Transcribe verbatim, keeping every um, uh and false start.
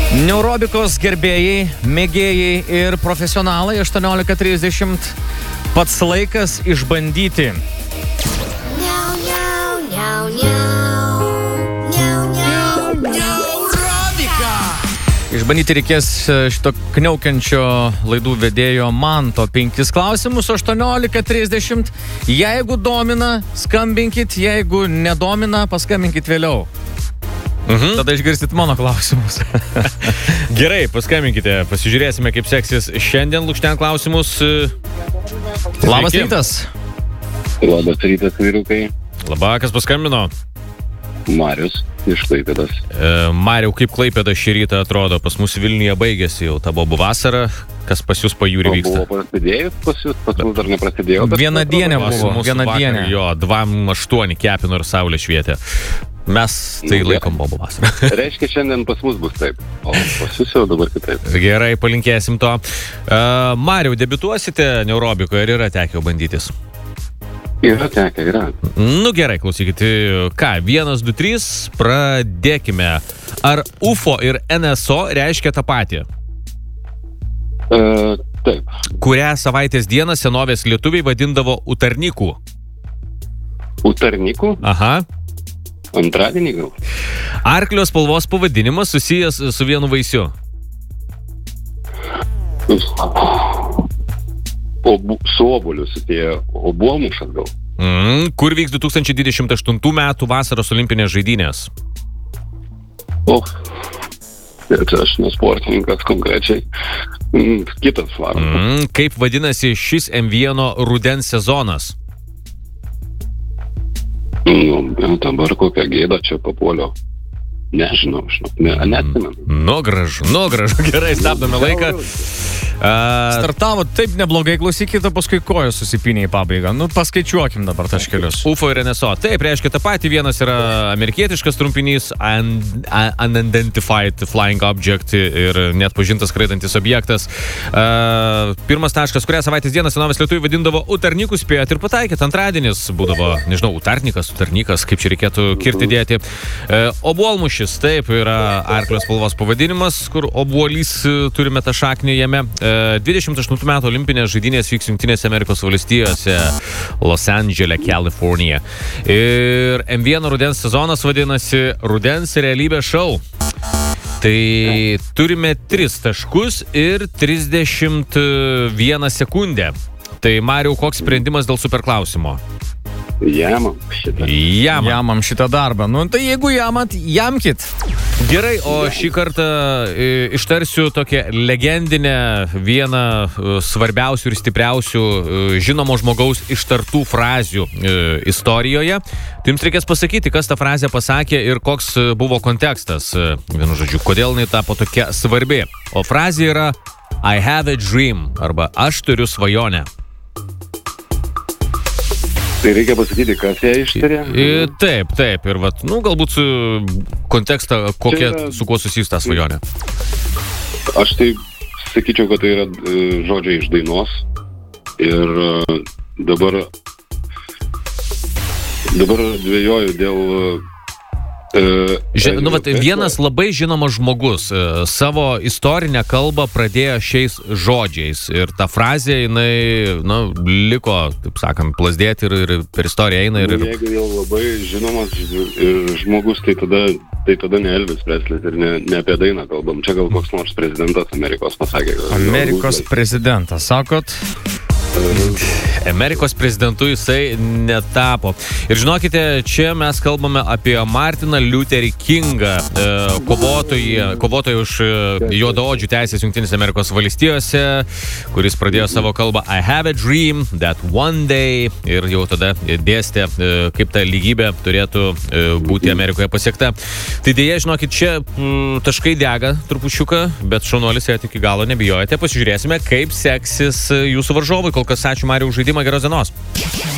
Neurobikos gerbėjai, mėgėjai ir profesionalai aštuoniolika trisdešimt. Pats laikas išbandyti. Išbandyti reikės šito kniaukiančio laidų vedėjo Manto penkis klausimus, aštuoniolika trisdešimt. Jeigu domina, skambinkit, jeigu nedomina, paskambinkit vėliau. Mhm. Tada išgirsit mano klausimus. Gerai, paskambinkite, pasižiūrėsime, kaip seksis šiandien lukšten klausimus. Labas rytas. Labas rytas, vyrukai. Labą, kas paskambino? Marius iš Klaipėdos. E, Mariau, kaip Klaipėda šį rytą atrodo? Pas mus Vilniuje baigėsi jau ta bobų vasara. Kas pas jūs pajūrį vyksta? Buvo prasidėjus pas jūs, pas mus dar neprasidėjo. Viena dienė buvo, viena dienė. Jo, dvam aštuoni kepino ir saulė švietė. Mes tai Nu, laikom bobų vasarą. Reiškia, šiandien pas mus bus taip, o pas jūs jau dabar kitaip. Gerai, palinkėsim to. E, Mariau, debiutuosite neurobikoje, ar yra tekę bandytis? Yra tekę, yra. Nu gerai, klausykite, ką, vienas, du, trys, pradėkime. Ar U F O ir N S O reiškia tą patį? E, taip. Kurią savaitės dieną senovės lietuviai vadindavo utarnikų? Utarnikų? Aha. Antradienį gal? Arklio spalvos pavadinimas susijęs su vienu vaisiu. Obu, su obuoliu susiję obuolmušas gal? Mm, kur vyks du tūkstančiai dvidešimt aštuntų metų vasaros olimpinės žaidynės? O, čia aš ne sportininkas konkrečiai. Mm, kitas varas. Mm, kaip vadinasi šis M vienas rudens sezonas? Nu, dabar kokią gėdą čia papuolio. Nežinau, žinau, ne, neatsimenu. Nu, gražu, nu, gražu. Gerai, stabdome laiką. Uh, Startavo taip neblogai, klausykite, paskui kojos susipinė į pabaigą. Nu, paskaičiuokim dabar taškelius. U F O ir N S O. Taip, reiškia tą patį. Vienas yra amerikietiškas trumpinys un, Unidentified Flying Object ir net pažintas skraidantis objektas. Uh, pirmas taškas, kurią savaitės dieną senovės lietuviai vadindavo utarnikus, spėjot ir pataikėt. Antradienis būdavo, nežinau, utarnikas, utarnikas, kaip čia reikėtų kirti dėti. Uh, obuolmušis, taip, yra arklio spalvos pavadinimas, kur obuolys turime tą šaknį jame. dvidešimt aštuntų metų olimpinės žaidynės vyks Jungtinėse Amerikos valstijose, Los Andžele, Kalifornija. Ir M vienas rudens sezonas vadinasi Rudens realybės šou. Tai turime tris taškus ir trisdešimt vieną sekundę. Tai Mariau, koks sprendimas dėl superklausimo? Jamam šitą. Jamam. Jamam šitą darbą. Nu, tai jeigu jamat, jamkit. Gerai, o šį kartą e, ištarsiu tokią legendinę, vieną e, svarbiausių ir stipriausių e, žinomo žmogaus ištartų frazių e, istorijoje. Tai jums reikės pasakyti, kas tą frazę pasakė ir koks buvo kontekstas. E, vienu žodžiu, kodėl jinai tapo tokia svarbi. O frazė yra I have a dream arba aš turiu svajonę. Tai reikia pasakyti, kas ją ištarė? E, taip, taip. Ir vat, nu, galbūt su kontekstą, kokia, yra, su kuo susijus tą svajonę. Aš tai sakyčiau, kad tai yra e, žodžiai iš dainos. Ir e, dabar dabar dvejoju dėl e, Ži, nu, vat, vienas labai žinomas žmogus e, savo istorinę kalbą pradėjo šiais žodžiais. Ir ta frazė, jinai, nu, liko, taip sakant, plazdėti ir, ir per istoriją eina. Ir, ir... Jeigu jau labai žinomas žmogus, tai tada, tai tada ne Elvis Preslis ir ne, ne apie dainą kalbam. Čia gal koks nors prezidentas Amerikos pasakė. Amerikos prezidentas, sakot? Amerikos prezidentu jisai netapo. Ir žinokite, čia mes kalbame apie Martiną Lutherį Kingą, e, kovotojį, kovotojį už juodaodžių teisės Jungtinėse Amerikos valstijose, kuris pradėjo savo kalbą I have a dream that one day ir jau tada dėstė, e, kaip ta lygybė turėtų e, būti Amerikoje pasiekta. Tai dėja, žinokit, čia m, taškai dega trupučiuką, bet šaunuolis ją iki galo nebijojate. Pasižiūrėsime, kaip seksis jūsų varžovai. Kol kas ačiū Mariau už žaidimą, geros dienos.